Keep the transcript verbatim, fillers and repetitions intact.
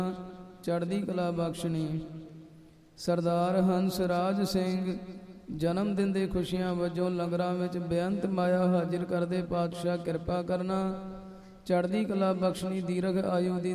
ਚੜ੍ਹਦੀ ਕਲਾ ਬਖਸ਼ਣੀ। ਸਰਦਾਰ ਹੰਸ ਰਾਜ ਸਿੰਘ ਜਨਮ ਦਿਨ ਦੇ ਖੁਸ਼ੀਆਂ ਵਜੋਂ ਲੰਗਰਾਂ ਵਿੱਚ ਬੇਅੰਤ ਮਾਇਆ ਹਾਜ਼ਰ ਕਰਦੇ ਪਾਤਸ਼ਾਹ ਕਿਰਪਾ ਕਰਨਾ। ਚੜ੍ਹਦੀ ਕਲਾ ਬਖਸ਼ਣੀ, ਦੀਰਘ ਆਯੂ ਦੀ